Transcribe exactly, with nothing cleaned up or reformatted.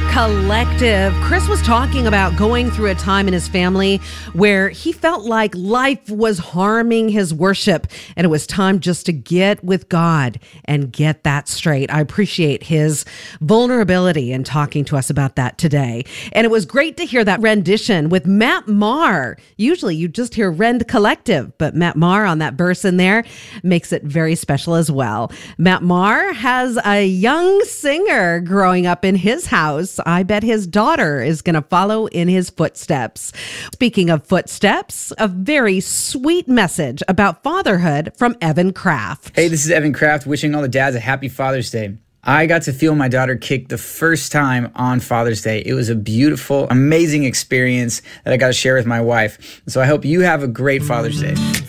Collective. Chris was talking about going through a time in his family where he felt like life was harming his worship, and it was time just to get with God and get that straight. I appreciate his vulnerability in talking to us about that today. And it was great to hear that rendition with Matt Maher. Usually you just hear Rend Collective, but Matt Maher on that verse in there makes it very special as well. Matt Maher has a young singer growing up in his house. I bet his daughter is going to follow in his footsteps. Speaking of footsteps, a very sweet message about fatherhood from Evan Kraft. Hey, this is Evan Kraft wishing all the dads a happy Father's Day. I got to feel my daughter kick the first time on Father's Day. It was a beautiful, amazing experience that I got to share with my wife. So I hope you have a great Father's Day.